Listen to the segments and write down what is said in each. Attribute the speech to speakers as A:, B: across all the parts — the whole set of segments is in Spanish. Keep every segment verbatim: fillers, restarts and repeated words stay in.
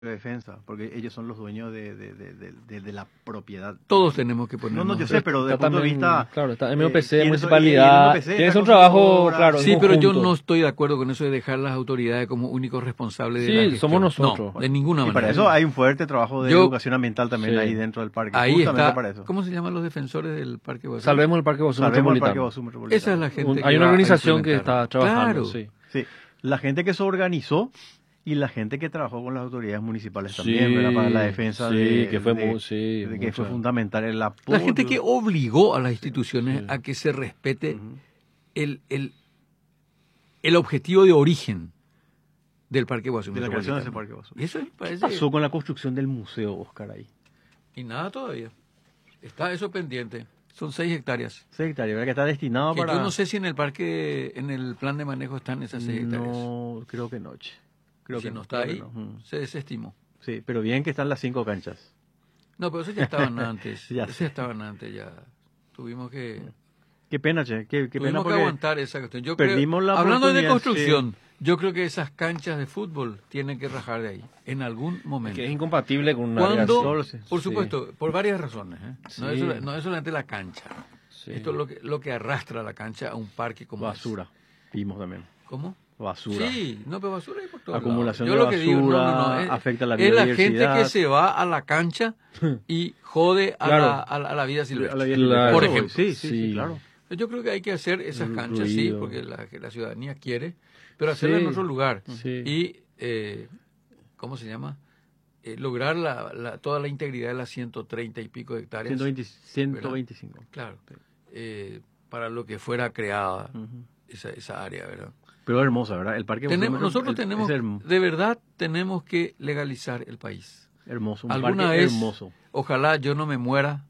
A: de defensa, porque ellos son los dueños de, de, de, de, de, de la propiedad.
B: Todos tenemos que poner.
A: No, no, yo sé, pero desde el punto de vista...
C: Claro, está M O P C,
A: eh,
C: municipalidad, tienes un trabajo, claro,
B: Sí, pero yo
C: conjunto.
B: no estoy de acuerdo con eso de dejar las autoridades como únicos responsables de
C: Sí,
B: la gestión.
C: somos nosotros.
B: No, de ninguna
A: Y
B: manera.
A: para eso hay un fuerte trabajo de
B: Yo-
A: educación ambiental también
C: Sí.
A: ahí dentro del parque.
B: Ahí
A: justamente
B: está.
A: para eso.
B: ¿Cómo se llaman los defensores del Parque Guazú?
C: Salvemos el Parque Guazú
A: Salvemos el Parque
C: Metropolitano.
A: Guazú Metropolitano.
B: Esa es la gente.
C: Un-
B: que
C: hay una
B: va a
C: organización que
B: implementar.
C: está trabajando,
B: Claro.
C: sí.
A: Sí, la gente que se organizó y la gente que trabajó con las autoridades municipales
C: Sí,
A: también, ¿verdad? Para la defensa
C: sí,
A: de,
C: que fue
A: de-
C: muy- sí,
A: de que
C: mucha-
A: fue fundamental el apoyo.
B: La gente que obligó a las instituciones
C: Sí.
B: a que se respete
A: Ujú.
B: el, el, el objetivo de origen del Parque Guazú.
A: De la creación de ese
B: Metropolitano.
A: Parque Guazú.
B: Y eso me
A: ¿Qué
B: parece...
A: pasó con la construcción del museo, Oscar, ahí?
B: Y nada todavía. Está eso pendiente. Son seis hectáreas.
A: seis hectáreas, ¿verdad? Que está destinado
B: Que
A: para...
B: yo no sé si en el parque, en el plan de manejo están esas seis hectáreas.
A: No, creo que no, che. Creo
B: si
A: que
B: no está
A: creo
B: ahí,
A: que no. Mm.
B: se desestimó.
A: Sí, pero bien que están las cinco canchas.
B: No, pero eso ya estaban antes.
A: Ya
B: Eso
A: sé.
B: ya estaban antes, ya. Tuvimos que,
A: Qué pena, che. Qué, qué pena
B: tuvimos que
A: porque...
B: aguantar esa cuestión. Yo
A: perdimos
B: creo,
A: la
B: hablando de
A: oportunidad,
B: construcción, yo creo que esas canchas de fútbol tienen que rajar de ahí, en algún momento.
C: Que es incompatible con una área
B: Cuando,
C: así.
A: así.
B: por
C: Sí.
B: supuesto, por varias razones. ¿eh? No,
C: Sí.
B: es, sola- no es solamente la cancha.
C: Sí.
B: Esto es lo que, lo que arrastra la cancha a un parque como
A: Basura. Vimos también.
B: ese. ¿Cómo?
A: Basura.
B: Sí, no, pero basura hay por todos
A: Acumulación
B: lados. Yo
A: de
B: lo que digo, no, no, no,
A: basura,
B: es,
A: afecta la
B: es la gente
A: biodiversidad.
B: que se va a la cancha y jode a,
C: Claro.
B: la, a, la, a la vida silvestre.
A: A la vida
C: Claro.
B: Por
A: silvestre.
B: ejemplo.
A: Sí, sí, sí,
C: Sí.
A: claro.
B: Yo creo que hay que hacer esas
C: El
B: canchas, sí,
C: ruido.
B: porque la, que la ciudadanía quiere, pero hacerlas
C: Sí,
B: en otro lugar.
C: sí.
B: Y, eh, ¿cómo se llama? Eh, lograr la, la, toda la integridad de las ciento treinta y pico de hectáreas.
A: ciento veinte, ciento veinticinco.
B: Claro. Eh, para lo que fuera creada
A: Ujú.
B: esa, esa área, ¿verdad?
A: Pero hermosa, ¿verdad? El parque
B: Tenemos,
A: Guazú
B: nosotros
A: el-
B: tenemos,
A: es herm-
B: de verdad, tenemos que legalizar el país.
A: hermoso, un
B: Alguna
A: parque
B: vez,
A: hermoso.
B: ojalá yo no me muera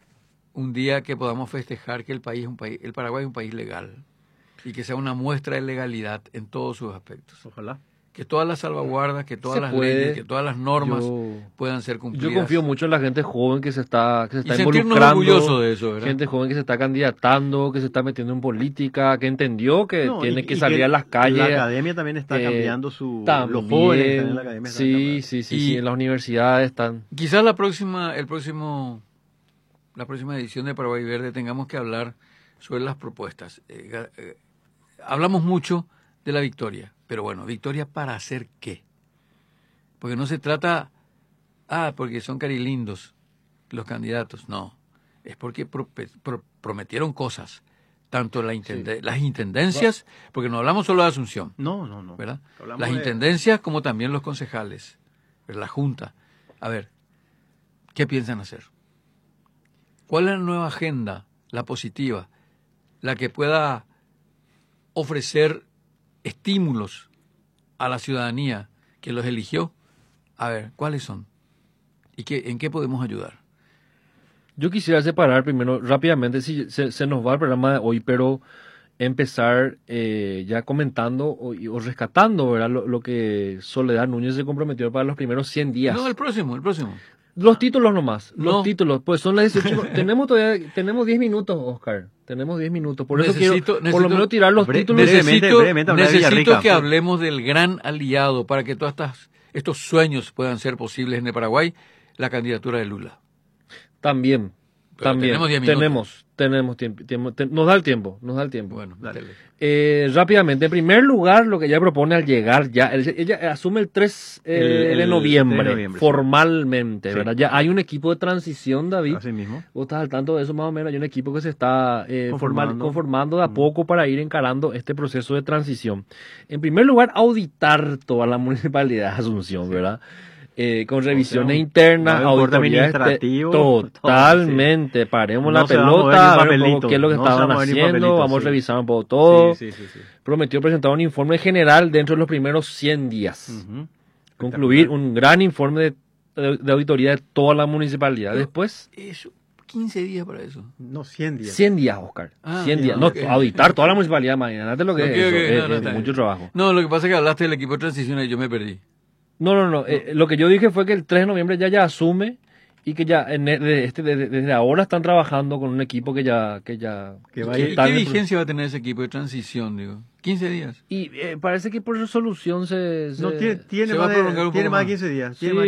B: un día que podamos festejar que el país es un país, el Paraguay es un país legal y que sea una muestra de legalidad en todos sus aspectos.
A: Ojalá.
B: Que todas las salvaguardas, que todas
C: Se
B: las
C: puede.
B: leyes, que todas las normas
C: Yo-
B: puedan ser cumplidas.
C: Yo confío mucho en la gente joven que se está, que se
B: y
C: está
B: sentirnos
C: involucrando.
B: orgullosos de eso, ¿verdad?
C: Gente joven que se está candidatando, que se está metiendo en política, que entendió que
A: No,
C: tiene
A: y-
C: que
A: y
C: salir a las calles.
A: La academia también está
C: eh,
A: cambiando su...
C: También,
A: los jóvenes que están en la academia están
C: sí,
A: cambiando.
C: sí, sí,
B: Y-
C: sí, en las universidades están.
B: Quizás la próxima, el próximo, la próxima edición de Paraguay Verde tengamos que hablar sobre las propuestas. Eh, ga- eh, hablamos mucho de la victoria, pero bueno, victoria para hacer qué. Porque no se trata, ah, porque son carilindos los candidatos, no. Es porque pro- pro- prometieron cosas, tanto la intende- las intendencias, porque no hablamos solo de Asunción,
A: No, no, no.
B: ¿verdad?
A: Hablamos
B: Las
A: de-
B: intendencias como también los concejales, ¿verdad? La Junta. A ver, ¿qué piensan hacer? ¿Cuál es la nueva agenda, la positiva, la que pueda ofrecer estímulos a la ciudadanía que los eligió? A ver, ¿cuáles son? ¿Y qué, en qué podemos ayudar?
C: Yo quisiera separar primero, rápidamente, si se, se nos va el programa de hoy, pero empezar eh, ya comentando o, y- o rescatando, ¿verdad? Lo, lo que Soledad Núñez se comprometió para los primeros cien días.
B: No, el próximo, el próximo.
C: Los títulos nomás, los
B: No.
C: títulos, pues son las dieciocho. tenemos todavía, tenemos diez minutos, Oscar. Tenemos diez minutos. Por eso
B: Necesito-
C: quiero, por
B: necesito-
C: lo menos tirar los
A: Bre-
C: títulos.
A: brevemente,
B: Necesito,
A: brevemente hablar de
B: necesito
A: Villarrica.
B: que hablemos del gran aliado para que todos estas, estos sueños puedan ser posibles en el Paraguay, la candidatura de Lula.
C: También,
B: Pero
C: también.
B: tenemos diez minutos.
C: Tenemos, tenemos tiempo, tiempo- te- nos da el tiempo, nos da el tiempo.
B: Bueno,
A: Dale.
B: dale.
C: Eh, rápidamente, en primer lugar, lo que ella propone al llegar ya, ella, ella asume el tres eh,
A: El-
C: de
A: el
C: noviembre,
A: tres de noviembre, sí.
C: formalmente,
A: Sí.
C: ¿verdad? Ya hay un equipo de transición, David.
A: Así mismo.
C: Vos estás al tanto de eso más o menos. Hay un equipo que se está eh,
A: Conformando.
C: formal- conformando de a
A: Mm.
C: poco para ir encarando este proceso de transición. En primer lugar, auditar toda la municipalidad de Asunción, ¿verdad? Eh, con revisiones
A: un-
C: internas,
A: va a haber un corte
C: auditorías este-
A: administrativo, todo,
C: totalmente. Paremos
A: No
C: la
A: se va a mover
C: pelota,
A: ni un
C: a ver cómo-
A: papelito,
C: qué es lo que
A: no se
C: estaban
A: va a mover ni un
C: haciendo,
A: papelito,
C: vamos
A: sí.
C: a revisar un poco todo.
A: Sí, sí, sí, sí.
C: Prometió presentar un informe general dentro de los primeros cien días.
A: Ujú.
C: Concluir un gran informe de, de- de auditoría de toda la municipalidad.
B: Pero-
C: Después,
B: Eso, quince días para eso.
A: No, cien días.
C: cien días, Oscar.
B: Ah,
C: cien
B: ya,
C: días. No,
B: ok.
C: auditar toda la municipalidad, imagínate lo que
B: Ok,
C: es eso.
B: ok,
C: es,
B: no, no,
C: es
B: está
C: mucho
B: bien.
C: trabajo.
B: No, lo que pasa es que hablaste del equipo de transición y yo me perdí.
C: No, no, no. eh, lo que yo dije fue que el tres de noviembre ya ya asume y que ya en, el- de- este, desde, desde ahora están trabajando con un equipo que ya... Que ya
A: Que va a
B: ¿Qué,
A: ir-
B: qué
C: está en el-
B: vigencia va a tener ese equipo de transición, digo? quince días.
C: Y eh, parece que por resolución se... se-
A: No tiene, tiene
B: se va
A: más
B: a prolongar
A: de,
B: un
A: tiene
B: poco
A: más de
B: más.
A: quince días.
C: Sí,
A: Tiene más